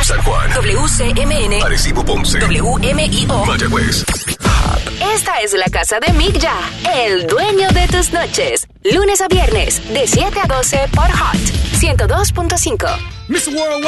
San Juan. WCMN. Arecibo, Ponce. WMIO. Mayagüez. Esta es la casa de Mick Ya, el dueño de tus noches. Lunes a viernes, de 7 a 12 por Hot 102.5. Mr. Worldwide.